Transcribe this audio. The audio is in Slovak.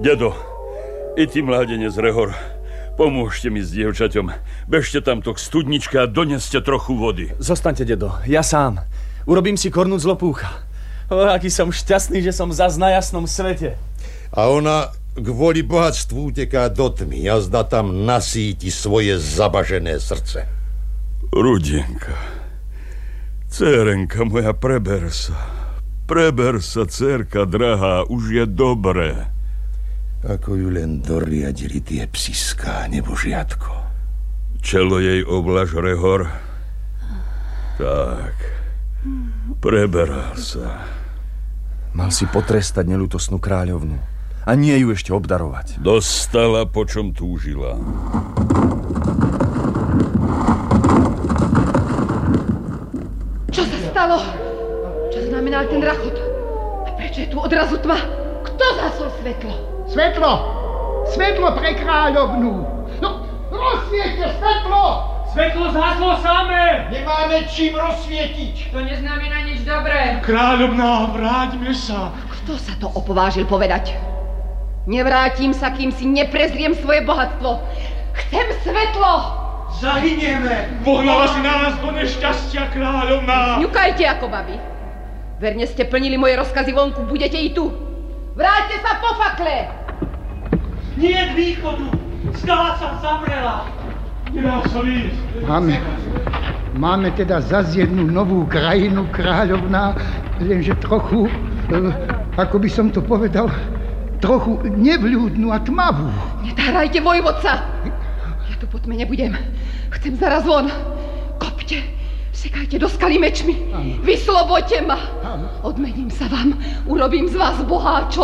Dedo, i ty mládenec Rehor, pomôžte mi s dievčaťom. Bežte tamto k studničke a doneste trochu vody. Zostaňte, dedo, ja sám. Urobím si kornúc z lopúcha. Aký som šťastný, že som zas na jasnom svete. A ona kvôli bohatstvu uteká do tmy. Jazda tam nasíti svoje zabažené srdce. Rudenka, dcérenka moja, preber sa. Preber sa, dcérka drahá, už je dobré. Ako ju len doriadili tie psiská, nebožiatko. Čelo jej oblaž, Rehor. Tak, preberal sa. Mal si potrestať neľútosnú kráľovnu a nie ju ešte obdarovať. Dostala, po čom túžila. Čo sa stalo? Čo znamenal ten rachot? A prečo je tu odrazu tma? Kto zasol svetlo? Svetlo! Svetlo pre kráľovnú! No, rozsviete svetlo! Svetlo zhaslo samé! Nemáme čím rozsvietiť! To neznamená nič dobré. Kráľovná, vráťme sa. Kto sa to opovážil povedať? Nevrátim sa, kým si neprezriem svoje bohatstvo. Chcem svetlo! Zahynieme! Pohnala si nás do nešťastia, kráľovná! Ňukajte ako babi. Verne ste plnili moje rozkazy vonku, budete i tu. Vráťte sa po fakle! Nie k východu! Zdá sa, zamrela! Nedá sa ísť. Máme teda zas jednu novú krajinu, kráľovná, lenže trochu, ako by som to povedal, trochu nevľúdnu a tmavú. Netárajte, vojvodca! Ja tu po tme nebudem. Chcem zaraz von. Kopte, sekajte do skaly mečmi. Vysloboďte ma. Odmením sa vám. Urobím z vás boháčov.